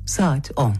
saat 10.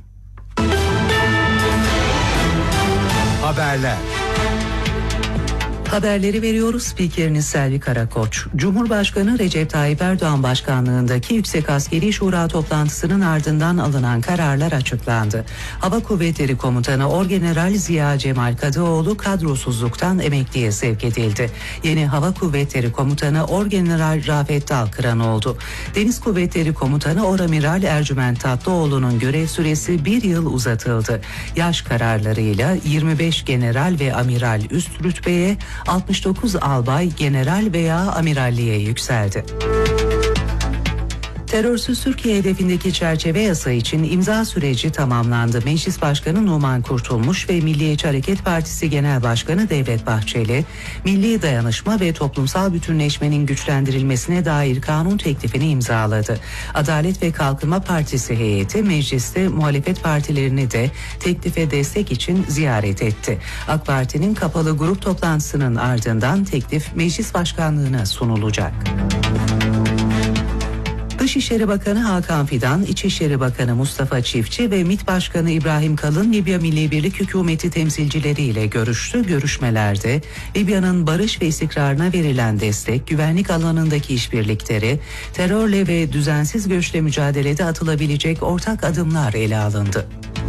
Haberler. Haberleri veriyoruz. Spikeriniz Selvi Karakoç. Cumhurbaşkanı Recep Tayyip Erdoğan başkanlığındaki Yüksek Askeri Şura toplantısının ardından alınan kararlar açıklandı. Hava Kuvvetleri Komutanı Orgeneral Ziya Cemal Kadıoğlu kadrosuzluktan emekliye sevk edildi. Yeni Hava Kuvvetleri Komutanı Orgeneral Rafet Dalkıran oldu. Deniz Kuvvetleri Komutanı Oramiral Ercüment Tatlıoğlu'nun görev süresi 1 yıl uzatıldı. Yaş kararlarıyla 25 general ve amiral üst rütbeye, 69 albay, general veya amiralliğe yükseldi. Terörsüz Türkiye hedefindeki çerçeve yasa için imza süreci tamamlandı. Meclis Başkanı Numan Kurtulmuş ve Milliyetçi Hareket Partisi Genel Başkanı Devlet Bahçeli, milli dayanışma ve toplumsal bütünleşmenin güçlendirilmesine dair kanun teklifini imzaladı. Adalet ve Kalkınma Partisi heyeti mecliste muhalefet partilerini de teklife destek için ziyaret etti. AK Parti'nin kapalı grup toplantısının ardından teklif Meclis Başkanlığı'na sunulacak. Dışişleri Bakanı Hakan Fidan, İçişleri Bakanı Mustafa Çiftçi ve MİT Başkanı İbrahim Kalın Libya Milli Birlik Hükümeti temsilcileriyle görüştü. Görüşmelerde Libya'nın barış ve istikrarına verilen destek, güvenlik alanındaki işbirlikleri, terörle ve düzensiz göçle mücadelede atılabilecek ortak adımlar ele alındı.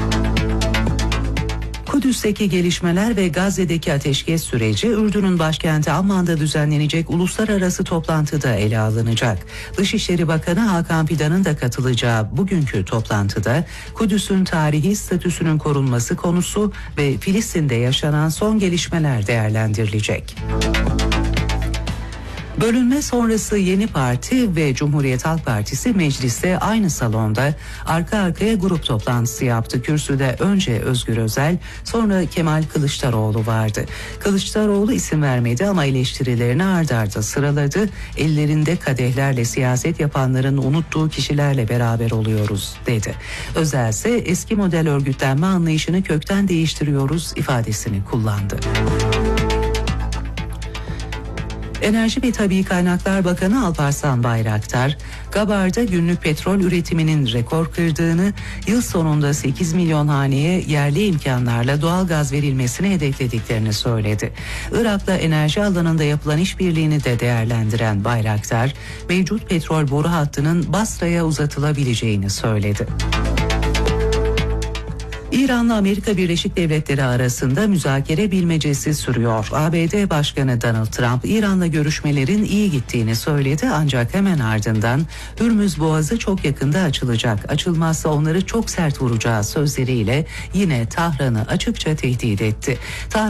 Kudüs'teki gelişmeler ve Gazze'deki ateşkes süreci Ürdün'ün başkenti Amman'da düzenlenecek uluslararası toplantıda ele alınacak. Dışişleri Bakanı Hakan Fidan'ın da katılacağı bugünkü toplantıda Kudüs'ün tarihi statüsünün korunması konusu ve Filistin'de yaşanan son gelişmeler değerlendirilecek. Bölünme sonrası Yeni Parti ve Cumhuriyet Halk Partisi mecliste aynı salonda arka arkaya grup toplantısı yaptı. Kürsüde önce Özgür Özel, sonra Kemal Kılıçdaroğlu vardı. Kılıçdaroğlu isim vermedi ama eleştirilerini ard arda sıraladı. Ellerinde kadehlerle siyaset yapanların unuttuğu kişilerle beraber oluyoruz dedi. Özel ise eski model örgütlenme anlayışını kökten değiştiriyoruz ifadesini kullandı. Enerji ve Tabii Kaynaklar Bakanı Alparslan Bayraktar, Gabar'da günlük petrol üretiminin rekor kırdığını, yıl sonunda 8 milyon haneye yerli imkanlarla doğal gaz verilmesini hedeflediklerini söyledi. Irak'la enerji alanında yapılan işbirliğini de değerlendiren Bayraktar, mevcut petrol boru hattının Basra'ya uzatılabileceğini söyledi. İran'la Amerika Birleşik Devletleri arasında müzakere bilmecesi sürüyor. ABD Başkanı Donald Trump, İran'la görüşmelerin iyi gittiğini söyledi ancak hemen ardından Hürmüz Boğazı çok yakında açılacak. Açılmazsa onları çok sert vuracağı sözleriyle yine Tahran'ı açıkça tehdit etti.